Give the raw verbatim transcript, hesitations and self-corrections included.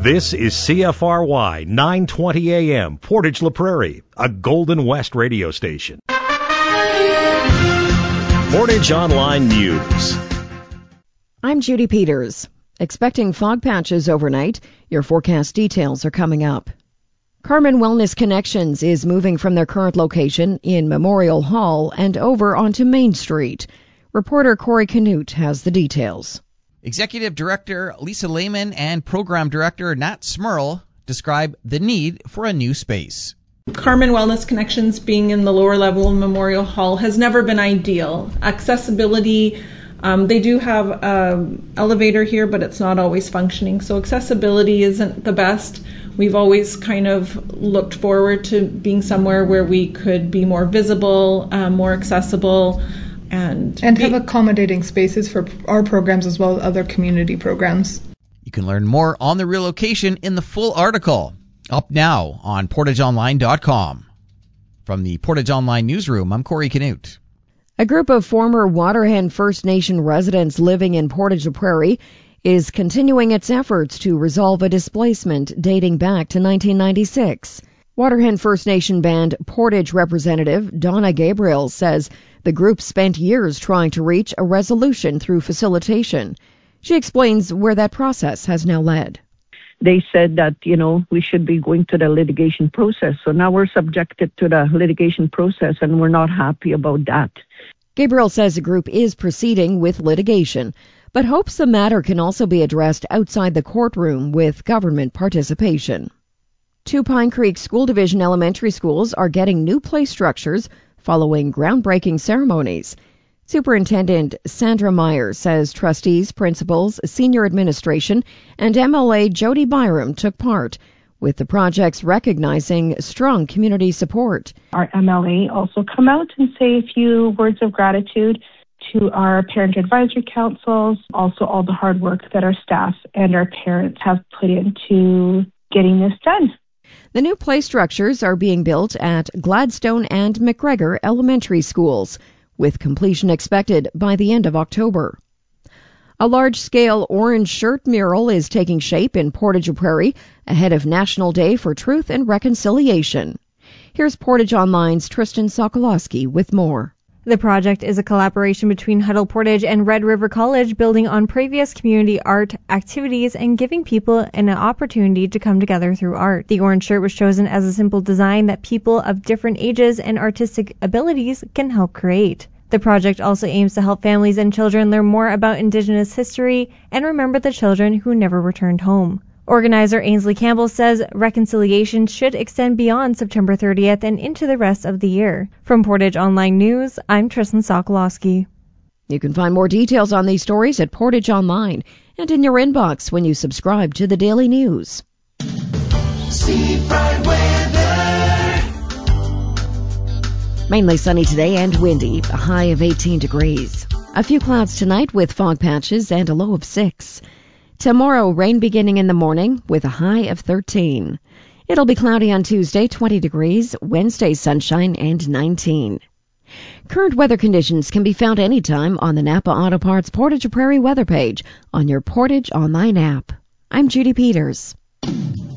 This is C F R Y nine twenty A M, Portage La Prairie, a Golden West radio station. Portage Online News. I'm Judy Peters. Expecting fog patches overnight. Your forecast details are coming up. Carmen Wellness Connections is moving from their current location in Memorial Hall and over onto Main Street. Reporter Corey Canute has the details. Executive Director Lisa Lehman and Program Director Nat Smurl describe the need for a new space. Carmen Wellness Connections being in the lower level of Memorial Hall has never been ideal. Accessibility, um, they do have an elevator here, but it's not always functioning. So accessibility isn't the best. We've always kind of looked forward to being somewhere where we could be more visible, um, more accessible, and and have accommodating spaces for our programs as well as other community programs. You can learn more on the relocation in the full article, up now on portage online dot com. From the Portage Online newsroom, I'm Corey Canute. A group of former Waterhen First Nation residents living in Portage La Prairie is continuing its efforts to resolve a displacement dating back to nineteen ninety-six. Waterhen First Nation band Portage representative Donna Gabriel says the group spent years trying to reach a resolution through facilitation. She explains where that process has now led. They said that, you know, we should be going to the litigation process. So now we're subjected to the litigation process, and we're not happy about that. Gabriel says the group is proceeding with litigation, but hopes the matter can also be addressed outside the courtroom with government participation. Two Pine Creek School Division elementary schools are getting new play structures following groundbreaking ceremonies. Superintendent Sandra Meyer says trustees, principals, senior administration, and M L A Jody Byram took part, with the projects recognizing strong community support. Our M L A also come out and say a few words of gratitude to our parent advisory councils, also all the hard work that our staff and our parents have put into getting this done. The new play structures are being built at Gladstone and McGregor elementary schools, with completion expected by the end of October. A large-scale orange shirt mural is taking shape in Portage La Prairie ahead of National Day for Truth and Reconciliation. Here's Portage Online's Tristan Sokolowski with more. The project is a collaboration between Huddle Portage and Red River College, building on previous community art activities and giving people an opportunity to come together through art. The orange shirt was chosen as a simple design that people of different ages and artistic abilities can help create. The project also aims to help families and children learn more about Indigenous history and remember the children who never returned home. Organizer Ainsley Campbell says reconciliation should extend beyond September thirtieth and into the rest of the year. From Portage Online News, I'm Tristan Sokolowski. You can find more details on these stories at Portage Online and in your inbox when you subscribe to the Daily News. Seafront weather. Mainly sunny today and windy, a high of eighteen degrees. A few clouds tonight with fog patches and a low of six. Tomorrow, rain beginning in the morning with a high of thirteen. It'll be cloudy on Tuesday, twenty degrees, Wednesday, sunshine, and nineteen. Current weather conditions can be found anytime on the Napa Auto Parts Portage La Prairie weather page on your Portage Online app. I'm Judy Peters.